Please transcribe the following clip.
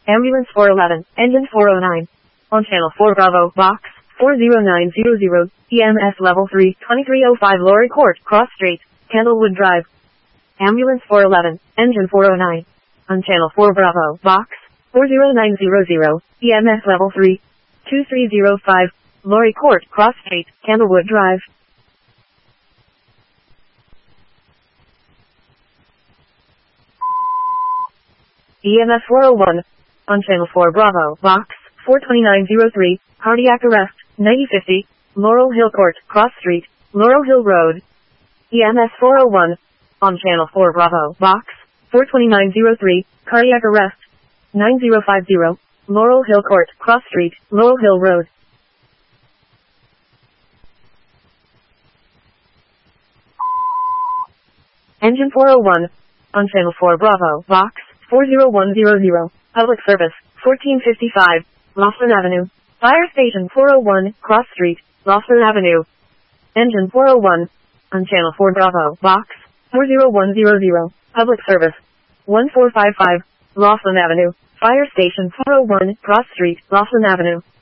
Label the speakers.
Speaker 1: Ambulance 411, Engine 409. On Channel 4 Bravo, Box 40900, EMS Level 3, 2305 Lorry Court, Cross Street, Candlewood Drive. Ambulance 411, Engine 409. On Channel 4 Bravo, Box 40900, EMS Level 3, 2305, Lorry Court, Cross Street, Candlewood Drive. EMS 401. On Channel 4 Bravo, Box 42903, Cardiac Arrest, 9050, Laurel Hill Court, Cross Street, Laurel Hill Road. EMS 401. On Channel 4 Bravo, Box 42903, Cardiac Arrest, 9050, Laurel Hill Court, Cross Street, Laurel Hill Road. Engine 401. On Channel 4 Bravo, Box 40100, Public Service, 1455, Laughlin Avenue. Fire Station 401, Cross Street, Laughlin Avenue. Engine 401. On Channel 4 Bravo, Box 40100, Public Service, 1455, Laughlin Avenue. Fire Station 401, Cross Street, Laughlin Avenue.